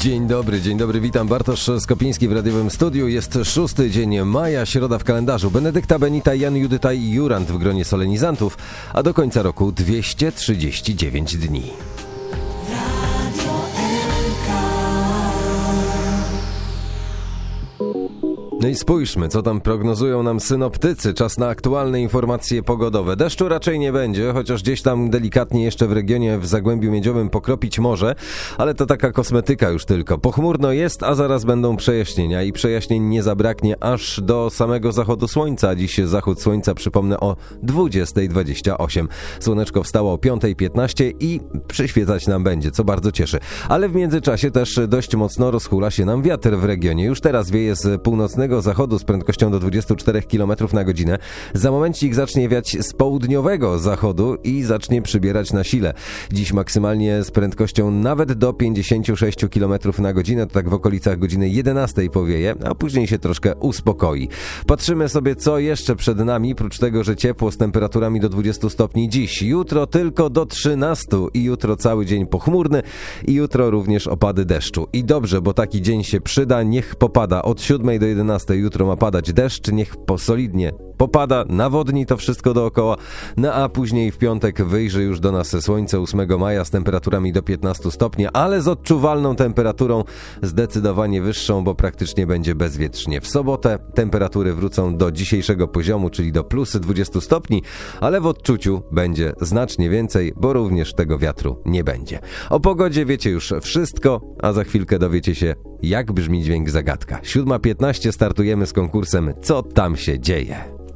Dzień dobry, witam. Bartosz Skopiński w radiowym studiu. Jest 6 dzień maja, środa w kalendarzu. Benedykta, Benita, Jan, Judyta i Jurand w gronie solenizantów, a do końca roku 239 dni. No i spójrzmy, co tam prognozują nam synoptycy. Czas na aktualne informacje pogodowe. Deszczu raczej nie będzie, chociaż gdzieś tam delikatnie jeszcze w regionie w Zagłębiu Miedziowym pokropić może, ale to taka kosmetyka już tylko. Pochmurno jest, a zaraz będą przejaśnienia i przejaśnień nie zabraknie aż do samego zachodu słońca. Dziś zachód słońca, przypomnę, o 20:28. Słoneczko wstało o 5:15 i przyświecać nam będzie, co bardzo cieszy. Ale w międzyczasie też dość mocno rozhula się nam wiatr w regionie. Już teraz wieje z północnego zachodu z prędkością do 24 km na godzinę. Za momencik zacznie wiać z południowego zachodu i zacznie przybierać na sile. Dziś maksymalnie z prędkością nawet do 56 km na godzinę, to tak w okolicach godziny 11 powieje, a później się troszkę uspokoi. Patrzymy sobie, co jeszcze przed nami, prócz tego, że ciepło z temperaturami do 20 stopni dziś. Jutro tylko do 13 i jutro cały dzień pochmurny i jutro również opady deszczu. I dobrze, bo taki dzień się przyda, niech popada od 7 do 11. Jutro ma padać deszcz, niech solidnie popada, nawodni to wszystko dookoła, no a później w piątek wyjrzy już do nas słońce 8 maja z temperaturami do 15 stopni, ale z odczuwalną temperaturą zdecydowanie wyższą, bo praktycznie będzie bezwietrznie. W sobotę temperatury wrócą do dzisiejszego poziomu, czyli do plus 20 stopni, ale w odczuciu będzie znacznie więcej, bo również tego wiatru nie będzie. O pogodzie wiecie już wszystko, a za chwilkę dowiecie się, jak brzmi dźwięk zagadka. 7:15 startujemy z konkursem Co tam się dzieje?